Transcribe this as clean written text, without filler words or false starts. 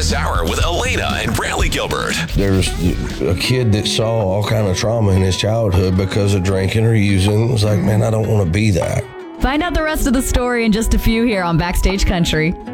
this hour with Elena and Bradley Gilbert. There's a kid that saw all kind of trauma in his childhood because of drinking or using. It was like, man, I don't want to be that. Find out the rest of the story in just a few here on Backstage Country.